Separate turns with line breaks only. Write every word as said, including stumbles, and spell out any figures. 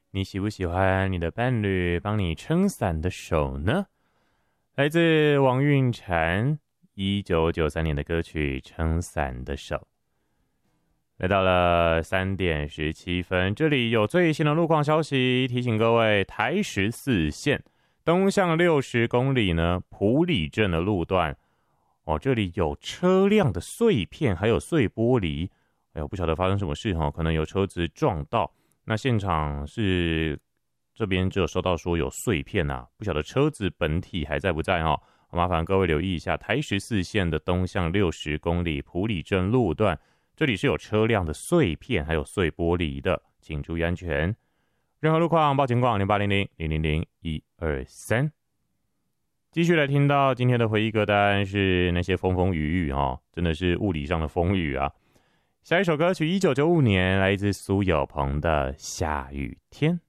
你喜不喜欢你的伴侣帮你撑伞的手呢？来自王韵婵一九九三年的歌曲《撑伞的手》。来到了三点十七分，这里有最新的路况消息，提醒各位，台十四线东向六十公里呢，埔里镇的路段哦，这里有车辆的碎片，还有碎玻璃。哎呦，不晓得发生什么事哈，可能有车子撞到。那现场是这边只有收到说有碎片啊，不晓得车子本体还在不在哈？麻烦各位留意一下，台十四线的东向六十公里埔里镇路段。这里是有车辆的碎片，还有碎玻璃的，请注意安全。任何路况报警广零八零零零零零一二三。继续来听到今天的回忆歌单是那些风风雨雨哦，真的是物理上的风雨啊。下一首歌曲一九九五年来自苏有朋的《下雨天》。